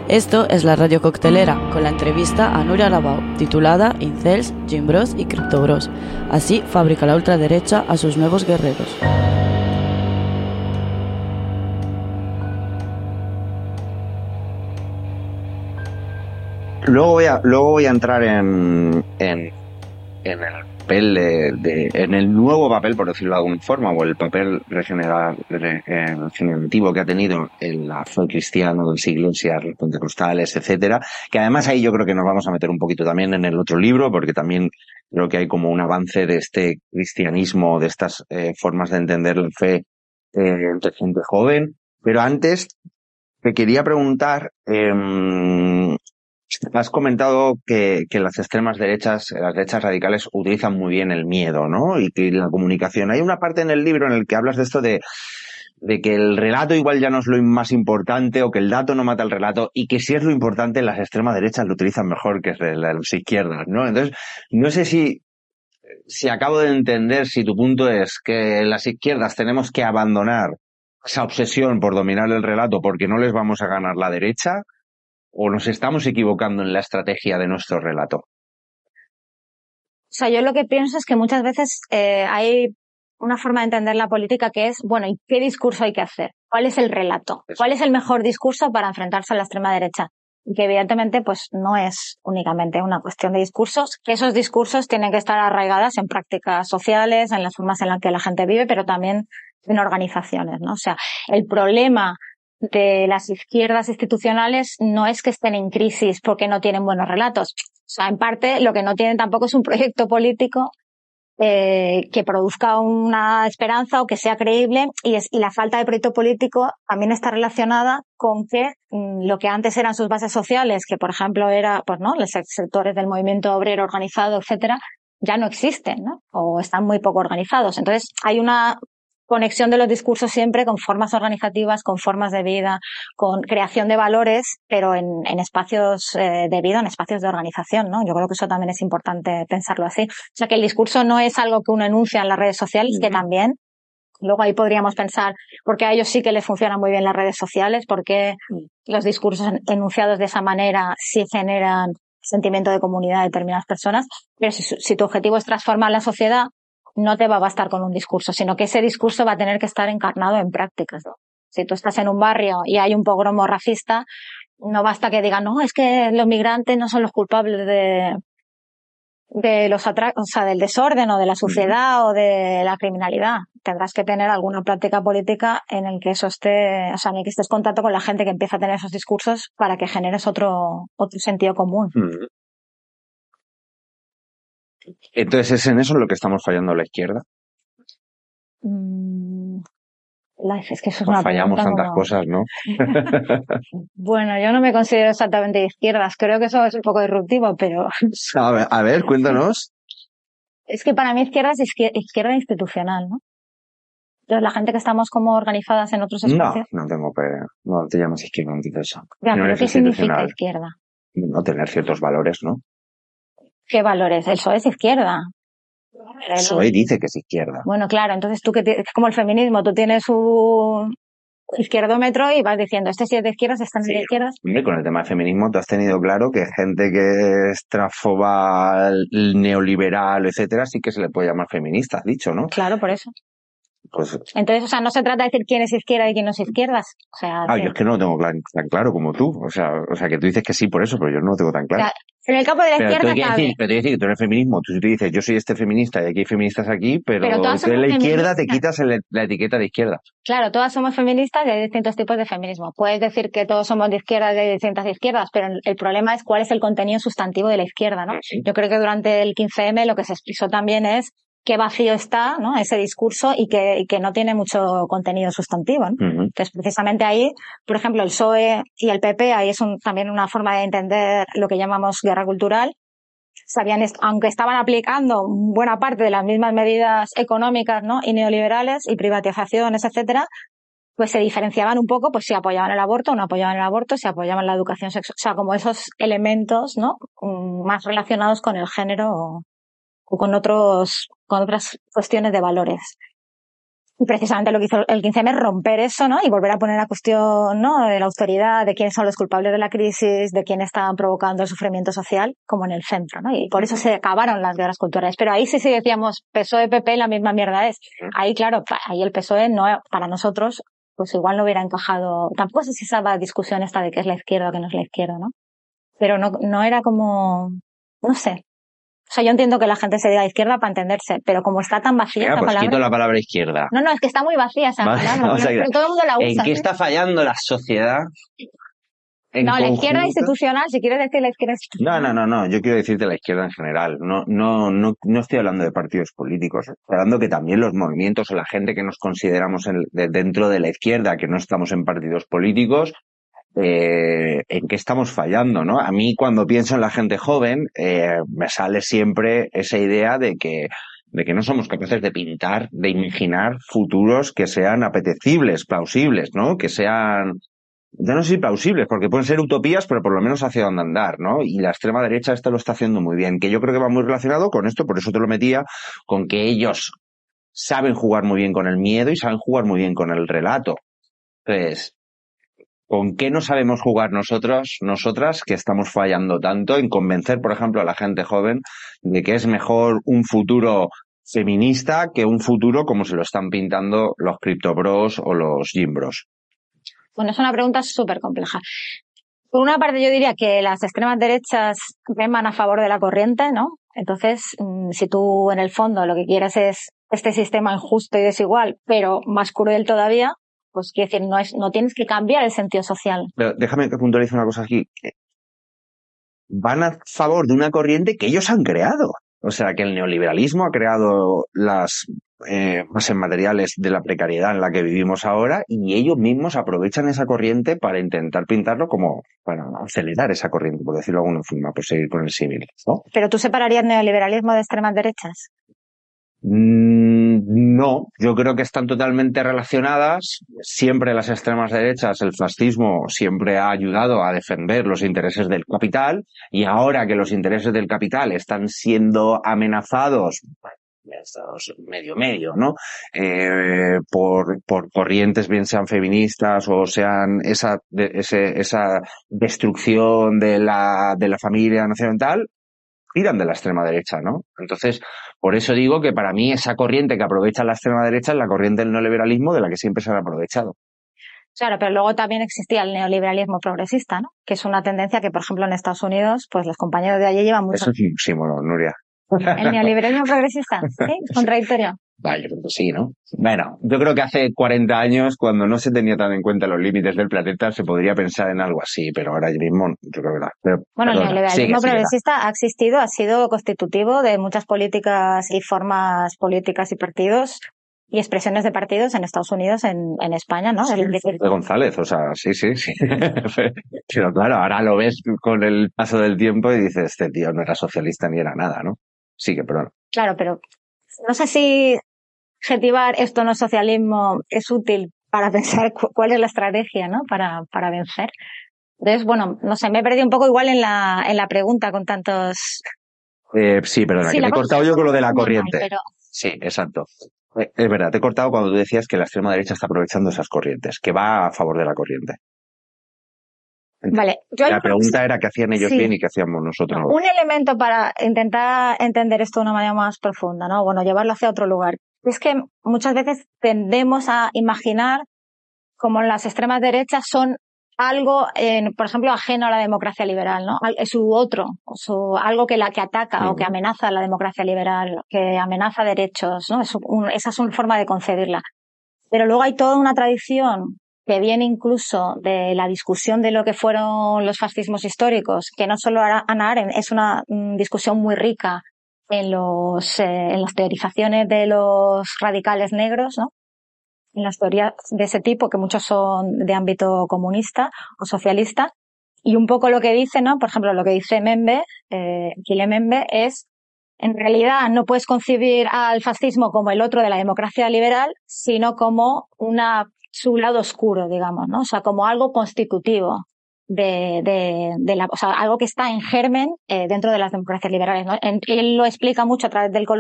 Esto es la Radio Coctelera, con la entrevista a Núria Labau, titulada Incels, Gimbros y Criptobros. Así fabrica la ultraderecha a sus nuevos guerreros. Luego voy a entrar en el papel en el nuevo papel, por decirlo de alguna forma, o el papel regenerativo que ha tenido en la fe cristiana de las iglesias, los pentecostales, etcétera, que además ahí yo creo que nos vamos a meter un poquito también en el otro libro, porque también creo que hay como un avance de este cristianismo, de estas formas de entender la fe entre gente joven. Pero antes te quería preguntar, has comentado que las extremas derechas, las derechas radicales, utilizan muy bien el miedo, ¿no? Y que la comunicación. Hay una parte en el libro en el que hablas de esto de que el relato igual ya no es lo más importante, o que el dato no mata el relato, y que si es lo importante, las extremas derechas lo utilizan mejor que las izquierdas, ¿no? Entonces, no sé si acabo de entender si tu punto es que las izquierdas tenemos que abandonar esa obsesión por dominar el relato porque no les vamos a ganar la derecha, o nos estamos equivocando en la estrategia de nuestro relato. O sea, yo lo que pienso es que muchas veces hay una forma de entender la política que es, bueno, ¿y qué discurso hay que hacer? ¿Cuál es el relato? ¿Cuál es el mejor discurso para enfrentarse a la extrema derecha? Y que evidentemente pues no es únicamente una cuestión de discursos, que esos discursos tienen que estar arraigadas en prácticas sociales, en las formas en las que la gente vive, pero también en organizaciones, ¿no? O sea, el problema de las izquierdas institucionales no es que estén en crisis porque no tienen buenos relatos. O sea, en parte lo que no tienen tampoco es un proyecto político que produzca una esperanza o que sea creíble, y la falta de proyecto político también está relacionada con que lo que antes eran sus bases sociales, que por ejemplo era, pues no, los sectores del movimiento obrero organizado, etcétera, ya no existen, ¿no? O están muy poco organizados. Entonces hay una conexión de los discursos siempre con formas organizativas, con formas de vida, con creación de valores, pero en espacios de vida, en espacios de organización, ¿no? Yo creo que eso también es importante pensarlo así. O sea, que el discurso no es algo que uno enuncia en las redes sociales, que también. Luego ahí podríamos pensar por qué a ellos sí que les funcionan muy bien las redes sociales, por qué los discursos enunciados de esa manera sí generan sentimiento de comunidad de determinadas personas, pero si tu objetivo es transformar la sociedad, no te va a bastar con un discurso, sino que ese discurso va a tener que estar encarnado en prácticas, ¿no? Si tú estás en un barrio y hay un pogromo racista, no basta que digan, no, es que los migrantes no son los culpables de los o sea, del desorden o de la suciedad o de la criminalidad. Tendrás que tener alguna práctica política en el que eso esté, o sea, en el que estés en contacto con la gente que empieza a tener esos discursos para que generes otro sentido común. Entonces, ¿es en eso en lo que estamos fallando la izquierda? Es que eso es Nos una fallamos pregunta tantas cosas, ¿no? Bueno, yo no me considero exactamente de izquierdas. Creo que eso es un poco disruptivo, pero... A ver, cuéntanos. Es que para mí izquierda es izquierda institucional, ¿no? Entonces, la gente que estamos como organizadas en otros espacios... No te llamas izquierda antifasa. Ya, pero ¿qué significa izquierda? No tener ciertos valores, ¿no? ¿Qué valores? El PSOE es izquierda. El PSOE dice que es izquierda. Bueno, claro, entonces tú es como el feminismo, tú tienes un izquierdómetro y vas diciendo, este sí es de izquierdas, este no es de izquierdas. Hombre, con el tema del feminismo tú has tenido claro que gente que es transfoba, neoliberal, etcétera, sí que se le puede llamar feminista, has dicho, ¿no? Claro, por eso. Pues, entonces, o sea, no se trata de decir quién es izquierda y quién no es izquierdas. O sea, yo es que no lo tengo tan claro como tú. O sea, que tú dices que sí por eso, pero yo no lo tengo tan claro. O sea, en el campo de la izquierda pero te voy a decir que tú eres feminismo, tú dices yo soy este feminista y aquí hay feministas aquí, pero tú en la izquierda te quitas la etiqueta de izquierda. Claro, todas somos feministas y hay distintos tipos de feminismo. Puedes decir que todos somos de izquierda y hay distintas izquierdas, pero el problema es cuál es el contenido sustantivo de la izquierda, ¿no? Sí. Yo creo que durante el 15M lo que se expresó también es qué vacío está, ¿no?, ese discurso y que no tiene mucho contenido sustantivo, ¿no? Entonces, precisamente ahí, por ejemplo, el PSOE y el PP, ahí es también una forma de entender lo que llamamos guerra cultural. Aunque estaban aplicando buena parte de las mismas medidas económicas, ¿no?, y neoliberales y privatizaciones, etcétera, pues se diferenciaban un poco, pues si apoyaban el aborto o no apoyaban el aborto, si apoyaban la educación sexual, o sea, como esos elementos, ¿no?, más relacionados con el género o con otras cuestiones de valores. Y precisamente lo que hizo el 15M es romper eso, ¿no? Y volver a poner a cuestión, ¿no?, de la autoridad, de quiénes son los culpables de la crisis, de quién estaban provocando el sufrimiento social, como en el centro, ¿no? Y por eso se acabaron las guerras culturales. Pero ahí sí decíamos PSOE-PP, la misma mierda es. Ahí, claro, ahí el PSOE no, para nosotros, pues igual no hubiera encajado. Tampoco sé si esa discusión esta de qué es la izquierda o qué no es la izquierda, ¿no? Pero no era como, no sé. O sea, yo entiendo que la gente se diga izquierda para entenderse, pero como está tan vacía esa pues palabra... quito la palabra izquierda. No, es que está muy vacía esa palabra, pero todo el mundo la usa. ¿En qué está fallando la sociedad? No, la izquierda institucional, si quieres decir la izquierda institucional. No, yo quiero decirte la izquierda en general. No estoy hablando de partidos políticos. Estoy hablando que también los movimientos o la gente que nos consideramos dentro de la izquierda, que no estamos en partidos políticos, en qué estamos fallando, ¿no? A mí, cuando pienso en la gente joven, me sale siempre esa idea de que no somos capaces de pintar, de imaginar futuros que sean apetecibles, plausibles, ¿no? Que sean, ya no sé si plausibles, porque pueden ser utopías, pero por lo menos hacia dónde andar, ¿no? Y la extrema derecha esto lo está haciendo muy bien, que yo creo que va muy relacionado con esto, por eso te lo metía, con que ellos saben jugar muy bien con el miedo y saben jugar muy bien con el relato. Entonces, ¿con qué no sabemos jugar nosotras, que estamos fallando tanto en convencer, por ejemplo, a la gente joven de que es mejor un futuro feminista que un futuro como se lo están pintando los criptobros o los gimbros? Bueno, es una pregunta súper compleja. Por una parte, yo diría que las extremas derechas reman a favor de la corriente, ¿no? Entonces, si tú en el fondo lo que quieres es este sistema injusto y desigual, pero más cruel todavía, pues quiere decir, no tienes que cambiar el sentido social. Pero déjame que puntualice una cosa aquí. Van a favor de una corriente que ellos han creado. O sea, que el neoliberalismo ha creado las bases materiales de la precariedad en la que vivimos ahora y ellos mismos aprovechan esa corriente para intentar pintarlo como, para acelerar esa corriente, por decirlo de alguna forma, por seguir con el símil, ¿no? ¿Pero tú separarías neoliberalismo de extremas derechas? No, yo creo que están totalmente relacionadas. Siempre las extremas derechas, el fascismo siempre ha ayudado a defender los intereses del capital y ahora que los intereses del capital están siendo amenazados, medio, ¿no? Por corrientes, bien sean feministas o sean esa destrucción de la familia nacional, tiran de la extrema derecha, ¿no? Entonces, por eso digo que para mí esa corriente que aprovecha la extrema derecha es la corriente del neoliberalismo de la que siempre se han aprovechado. Claro, pero luego también existía el neoliberalismo progresista, ¿no? Que es una tendencia que, por ejemplo, en Estados Unidos, pues los compañeros de allí llevan mucho. Eso sí, bueno, Nuria. ¿El neoliberalismo progresista? ¿Sí? ¿Contradictorio? Vale, yo creo que sí, ¿no? Bueno, yo creo que hace 40 años, cuando no se tenía tan en cuenta los límites del planeta, se podría pensar en algo así, pero ahora mismo yo creo que no. Pero, bueno, el neoliberalismo progresista ha existido, ha sido constitutivo de muchas políticas y formas políticas y partidos y expresiones de partidos en Estados Unidos, en España, ¿no? Sí, de González, o sea, sí. Pero claro, ahora lo ves con el paso del tiempo y dices, este tío no era socialista ni era nada, ¿no? Sí, que perdón. Claro, pero no sé si adjetivar esto no es socialismo es útil para pensar cuál es la estrategia, ¿no? Para vencer. Entonces, bueno, no sé, me he perdido un poco igual en la pregunta con tantos... Sí, perdona, que te he cortado yo con lo de la corriente. Pero... Sí, exacto. Es verdad, te he cortado cuando tú decías que la extrema derecha está aprovechando esas corrientes, que va a favor de la corriente. Vale. La pregunta era qué hacían ellos bien y qué hacíamos nosotros. Un elemento para intentar entender esto de una manera más profunda, ¿no? Bueno, llevarlo hacia otro lugar. Es que muchas veces tendemos a imaginar como las extremas derechas son algo, por ejemplo, ajeno a la democracia liberal, ¿no? Es algo que ataca o que amenaza a la democracia liberal, que amenaza derechos, ¿no? Esa es una forma de concebirla. Pero luego hay toda una tradición que viene incluso de la discusión de lo que fueron los fascismos históricos, que no solo Hannah Arendt, es una discusión muy rica en las teorizaciones de los radicales negros, ¿no? En las teorías de ese tipo, que muchos son de ámbito comunista o socialista, y un poco lo que dice, ¿no? Por ejemplo, lo que dice Guillem Membe es, en realidad no puedes concebir al fascismo como el otro de la democracia liberal, sino como su lado oscuro, digamos, ¿no? O sea, como algo constitutivo o sea, algo que está en germen dentro de las democracias liberales, ¿no? Él lo explica mucho a través del